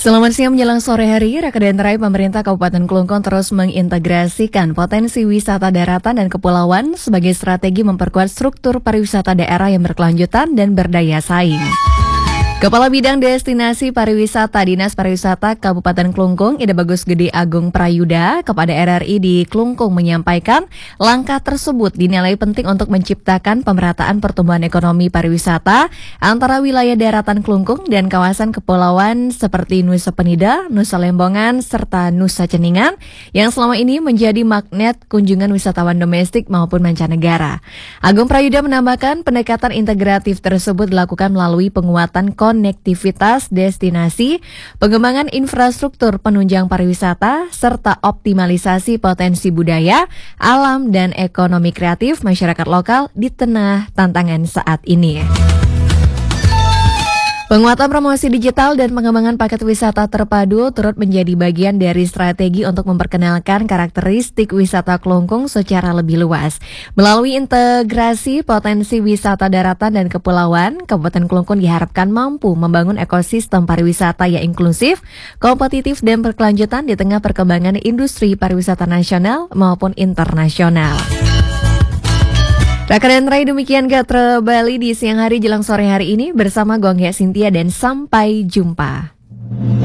Selamat siang menjelang sore hari, Rakeden Rai pemerintah Kabupaten Klungkung terus mengintegrasikan potensi wisata daratan dan kepulauan sebagai strategi memperkuat struktur pariwisata daerah yang berkelanjutan dan berdaya saing. Kepala Bidang Destinasi Pariwisata Dinas Pariwisata Kabupaten Klungkung, Ida Bagus Gede Agung Prayuda, kepada RRI di Klungkung menyampaikan langkah tersebut dinilai penting untuk menciptakan pemerataan pertumbuhan ekonomi pariwisata antara wilayah daratan Klungkung dan kawasan kepulauan seperti Nusa Penida, Nusa Lembongan, serta Nusa Ceningan yang selama ini menjadi magnet kunjungan wisatawan domestik maupun mancanegara. Agung Prayuda menambahkan pendekatan integratif tersebut dilakukan melalui penguatan konektivitas destinasi, pengembangan infrastruktur penunjang pariwisata, serta optimalisasi potensi budaya, alam, dan ekonomi kreatif masyarakat lokal di tengah tantangan saat ini. Penguatan promosi digital dan pengembangan paket wisata terpadu turut menjadi bagian dari strategi untuk memperkenalkan karakteristik wisata Klungkung secara lebih luas. Melalui integrasi potensi wisata daratan dan kepulauan, Kabupaten Klungkung diharapkan mampu membangun ekosistem pariwisata yang inklusif, kompetitif, dan berkelanjutan di tengah perkembangan industri pariwisata nasional maupun internasional. Rakeden Rai, demikian Gatra Bali di siang hari jelang sore hari ini bersama Gongya Sintia dan sampai jumpa.